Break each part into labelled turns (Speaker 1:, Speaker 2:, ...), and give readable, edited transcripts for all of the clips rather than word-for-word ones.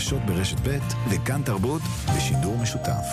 Speaker 1: חדשות ברשת ב' וכאן תרבות בשידור משותף.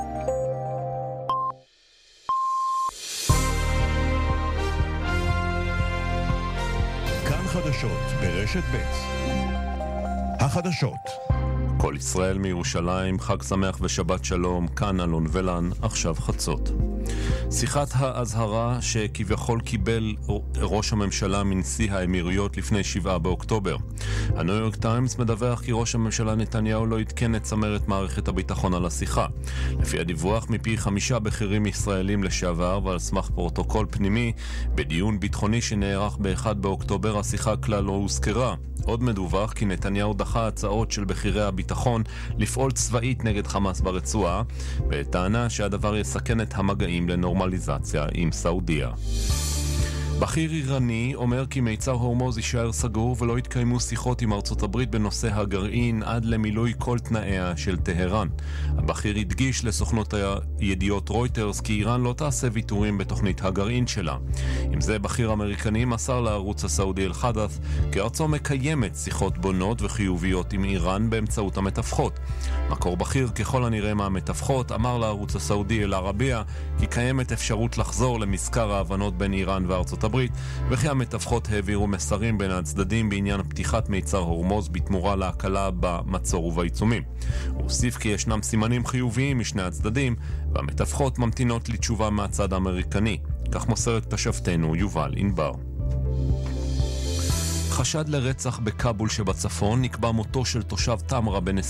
Speaker 2: כאן חדשות ברשת ב'. החדשות. כל ישראל מירושלים, חג שמח ושבת שלום, כאן אלון ולן, עכשיו חצות. שיחת ההזהרה שכביכול קיבל ראש הממשלה מנשיא האמירויות לפני 7 באוקטובר. הניו יורק טיימס מדווח כי ראש הממשלה נתניהו לא עדכן את צמרת מערכת הביטחון על השיחה. לפי הדיווח מפי 5 בכירים ישראלים לשעבר ועל סמך פרוטוקול פנימי, בדיון ביטחוני שנערך ב-1 באוקטובר השיחה כלל לא הוזכרה. עוד מדווח כי נתניהו דחה הצעות של בכירי הביטחון לפעול צבאית נגד חמאס ברצועה, בטענה שהדבר יסכן את המגעים לנורמליזציה עם סעודיה. בכיר איראני אומר כי מיצר הורמוז יישאר סגור ולא יתקיימו שיחות עם ארצות הברית בנושא הגרעין עד למילוי כל תנאיה של טהרן. הבכיר הדגיש לסוכנות הידיעות רויטרס כי איראן לא תעשה ויתורים בתוכנית הגרעין שלה. עם זה בכיר אמריקני מסר לערוץ הסעודי אל-חדת' כי ארצו מקיימת שיחות בונות וחיוביות עם איראן באמצעות המתווכות. מקור בכיר ככל הנראה מהמתווכות אמר לערוץ הסעודי אל-ערבייה כי קיימת אפשרות לחזור למזכר ההבנות בין איראן וארצות הברית, וכי המתווכות העבירו מסרים בין הצדדים בעניין פתיחת מיצר הורמוז בתמורה להקלה במצור ובעיצומים. הוא הוסיף כי ישנם סימנים חיוביים משני הצדדים, והמתווכות ממתינות לתשובה מהצד האמריקני. כך מוסרת כתבתנו יובל ענבר. חשד לרצח בקאבול שבצפון, נקבע מותו של תושב תמרה בן